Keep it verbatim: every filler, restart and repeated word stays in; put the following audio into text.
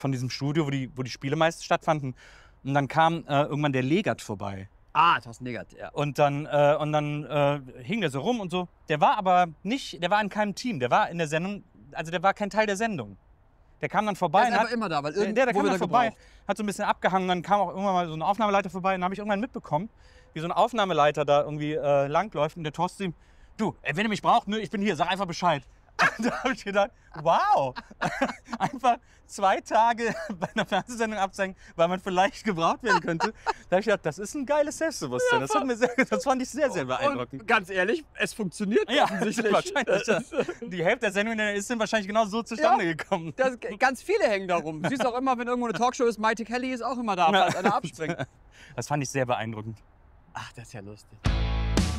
von diesem Studio, wo die, wo die Spiele meist stattfanden. Und dann kam äh, irgendwann der Legat vorbei. Ah, Thorsten Legert, ja. Und dann, äh, und dann äh, hing der so rum und so. Der war aber nicht, der war in keinem Team. Der war in der Sendung, also der war kein Teil der Sendung. Der kam dann vorbei. Der ist und einfach hat, immer da, weil der, irgendwo der, der kam wird dann er vorbei, gebraucht. hat so ein bisschen abgehangen. Dann kam auch irgendwann mal so ein Aufnahmeleiter vorbei. Und dann habe ich irgendwann mitbekommen, wie so ein Aufnahmeleiter da irgendwie äh, langläuft. Und der Thorsten, du, ey, wenn ihr mich braucht, ne, ich bin hier, sag einfach Bescheid. Und da habe ich gedacht, wow, einfach zwei Tage bei einer Fernsehsendung abzeigen, weil man vielleicht gebraucht werden könnte. Da habe ich gedacht, das ist ein geiles Selbstbewusstsein. Das, hat mir sehr, das fand ich sehr, sehr beeindruckend. Und ganz ehrlich, es funktioniert Ja, offensichtlich. wahrscheinlich. Ja. Die Hälfte der Sendung ist dann wahrscheinlich genau so zustande Ja. gekommen. Das, ganz viele hängen da rum. Du siehst auch immer, wenn irgendwo eine Talkshow ist, Mighty Kelly ist auch immer da, falls einer abspringt. Das fand ich sehr beeindruckend. Ach, das ist ja lustig.